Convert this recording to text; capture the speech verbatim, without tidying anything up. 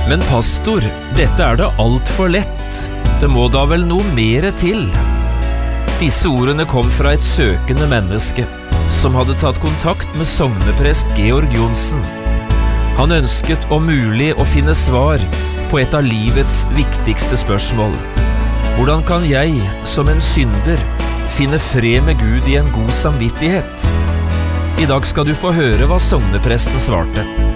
Men pastor, dette er da alt for lett. Det må da vel noe mere til? Disse ordene kom fra et søkende menneske, som hadde tatt kontakt med sogneprest Georg Johnsen. Han ønsket om mulig å finne svar på et av livets viktigste spørsmål. Hvordan kan jeg, som en synder, finne fred med Gud i en god samvittighet? I dag skal du få høre hva sognepresten svarte.